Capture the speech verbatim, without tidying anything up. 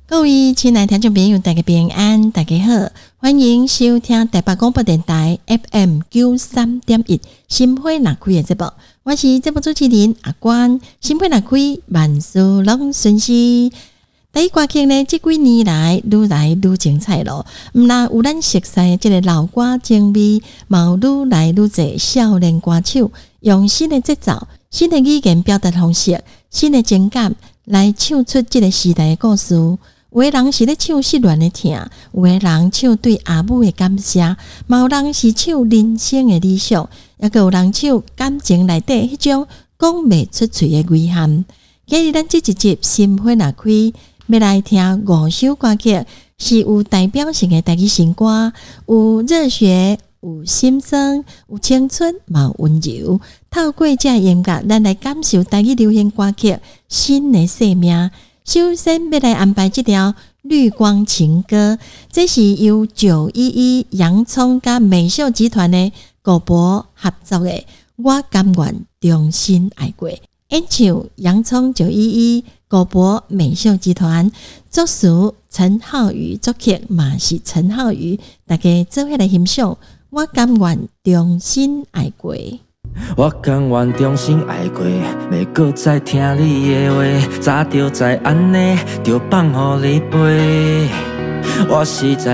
各位亲爱的听众朋友，大家平安，大家好，欢迎收听台北广播电台 F M 九十三点一 心花若开的节目，我是节目主持人阿关。心花若开，万事拢顺心。第一歌曲呢，这几年来愈来愈精彩咯。毋但有咱熟悉这个老歌情味，嘛有愈来愈侪少年歌手用新的节奏、新的语言表达方式、新的情感来唱出这个时代的故事。有的人是咧唱失恋的痛，有的人唱对阿母的感谢，嘛有人是唱人生的理想，也有人唱感情内底迄种讲袂出嘴的遗憾。今日咱这一集心花若开，要来听五首歌曲，是有代表性的台语新歌，有热血，有心酸，有青春，嘛有温柔。透过这音乐，咱来感受台语流行歌曲新的生命。首先要来安排这条《绿光情歌》，这是由九一一洋葱甲美秀集团的古博合作的《我甘愿重新爱过》。演唱洋葱九一一古博美秀集团，作词陈浩宇，作曲嘛是陈浩宇，大家做伙来欣赏《我甘愿重新爱过》。 我甘愿重新爱过，袂搁再听你的话，早就知安尼，就放予你飞。我实在